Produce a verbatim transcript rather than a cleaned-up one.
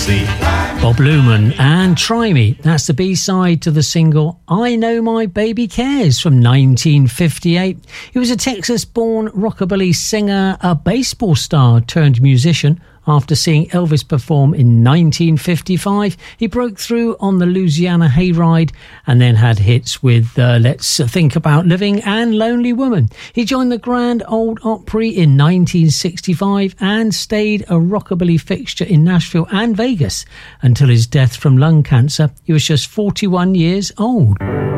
see. Bob Luman and Try Me. That's the B-side to the single I Know My Baby Cares from nineteen fifty-eight. He was a Texas-born rockabilly singer, a baseball star turned musician. After seeing Elvis perform in nineteen fifty-five, he broke through on the Louisiana Hayride and then had hits with uh, Let's Think About Living and Lonely Woman. He joined the Grand Ole Opry in nineteen sixty-five and stayed a rockabilly fixture in Nashville and Vegas until his death from lung cancer. He was just forty-one years old.